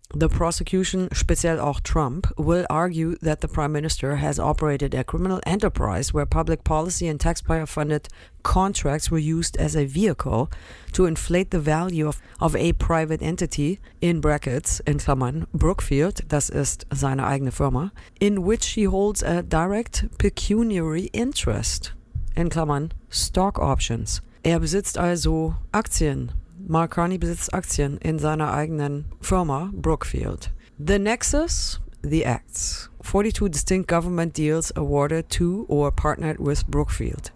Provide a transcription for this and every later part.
The prosecution, speziell auch Trump, will argue that the prime minister has operated a criminal enterprise where public policy and taxpayer-funded contracts were used as a vehicle to inflate the value of a private entity, in brackets, in Klammern, Brookfield, das ist seine eigene Firma, in which he holds a direct pecuniary interest, in Klammern, stock options. Besitzt also Aktien. Mark Carney besitzt Aktien in seiner eigenen Firma Brookfield. The nexus, the acts. 42 distinct government deals awarded to or partnered with Brookfield.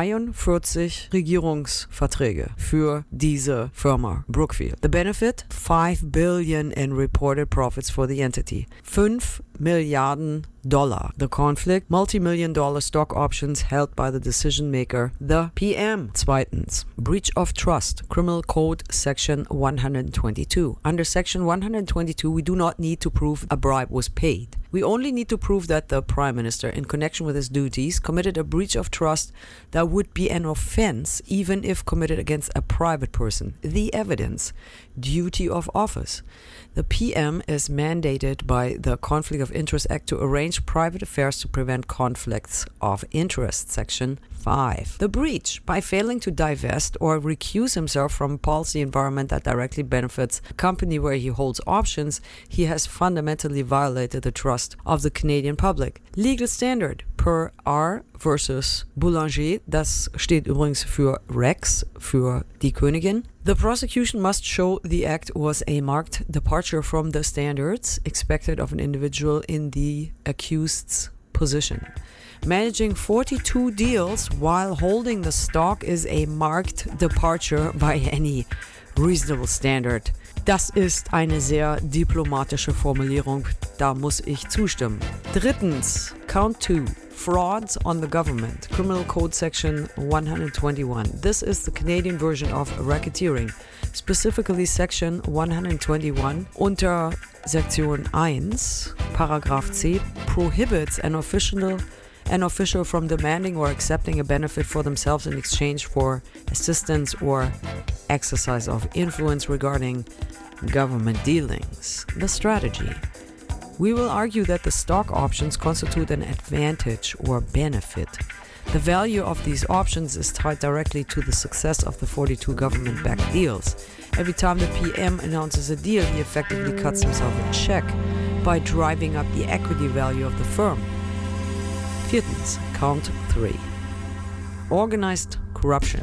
42 Regierungsverträge für diese Firma Brookfield. The benefit? $5 billion in reported profits for the entity. 5 Milliarden Dollar. The conflict? Multi-million-dollar stock options held by the decision maker, the PM. Zweitens, breach of trust. Criminal Code Section 122. Under Section 122, we do not need to prove a bribe was paid. We only need to prove that the Prime Minister, in connection with his duties, committed a breach of trust that would be an offense even if committed against a private person. The evidence. Duty of office. The PM is mandated by the Conflict of Interest Act to arrange private affairs to prevent conflicts of interest, Section 5. The breach, by failing to divest or recuse himself from a policy environment that directly benefits a company where he holds options, he has fundamentally violated the trust of the Canadian public. Legal standard per R versus Boulanger, das steht übrigens für Rex, für die Königin. The prosecution must show the act was a marked departure from the standards expected of an individual in the accused's position. Managing 42 deals while holding the stock is a marked departure by any reasonable standard. Das ist eine sehr diplomatische Formulierung, da muss ich zustimmen. Drittens, Count 2. Frauds on the government. Criminal Code Section 121. This is the Canadian version of racketeering. Specifically Section 121 unter Sektion 1, Paragraph C, prohibits an official from demanding or accepting a benefit for themselves in exchange for assistance or exercise of influence regarding government dealings. The strategy. We will argue that the stock options constitute an advantage or benefit. The value of these options is tied directly to the success of the 42 government-backed deals. Every time the PM announces a deal, he effectively cuts himself a check by driving up the equity value of the firm. Viertens, Count 3. Organized corruption.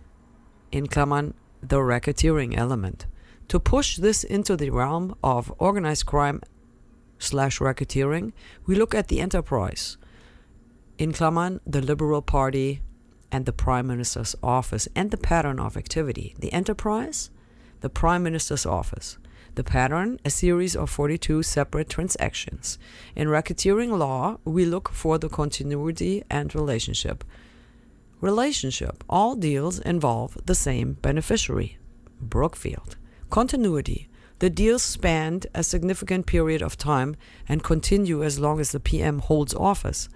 In Klammern, the racketeering element. To push this into the realm of organized crime / racketeering, we look at the enterprise. In Klammern, the Liberal Party and the Prime Minister's office and the pattern of activity. The enterprise, the Prime Minister's office. The pattern, a series of 42 separate transactions. In racketeering law, we look for the continuity and relationship. Relationship. All deals involve the same beneficiary, Brookfield. Continuity. The deals spanned a significant period of time and continue as long as the PM holds office.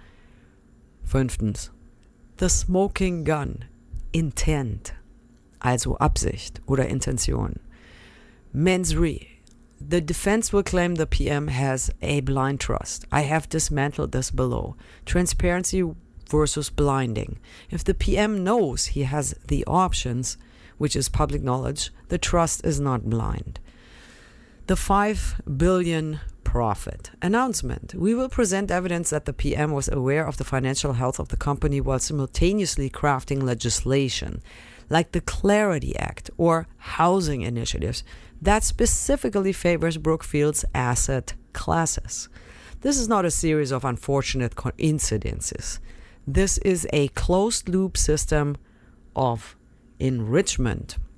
Fünftens. The smoking gun. Intent. Also Absicht oder Intention. Mens rea. The defense will claim the PM has a blind trust. I have dismantled this below. Transparency versus blinding. If the PM knows he has the options, which is public knowledge, the trust is not blind. The $5 billion profit. Announcement. We will present evidence that the PM was aware of the financial health of the company while simultaneously crafting legislation, like the Clarity Act or housing initiatives, that specifically favors Brookfield's asset classes. This is not a series of unfortunate coincidences. This is a closed-loop system of enrichment.